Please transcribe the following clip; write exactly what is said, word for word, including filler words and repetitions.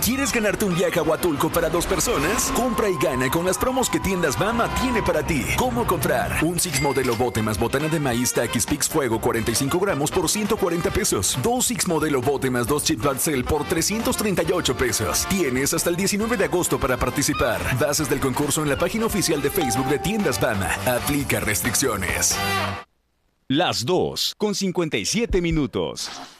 ¿Quieres ganarte un viaje a Huatulco para dos personas? Compra y gana con las promos que Tiendas Bama tiene para ti. ¿Cómo comprar? Un Six modelo bote más botana de maíz Takis Pix Fuego cuarenta y cinco gramos por ciento cuarenta pesos. Dos Six modelo bote más dos chips Barcel por trescientos treinta y ocho pesos. Tienes hasta el diecinueve de agosto para participar. Bases del concurso en la página oficial de Facebook de Tiendas Bama. Aplica restricciones. Las dos con cincuenta y siete minutos.